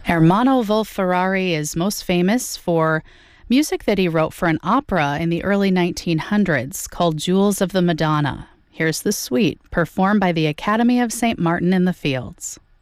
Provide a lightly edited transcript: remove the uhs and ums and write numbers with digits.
Ermanno Wolf-Ferrari is most famous for music that he wrote for an opera in the early 1900s called Jewels of the Madonna. Here's the suite, performed by the Academy of St. Martin in the Fields.